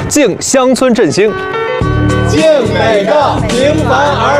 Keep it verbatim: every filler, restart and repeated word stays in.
敬乡村振兴， 敬每个平凡而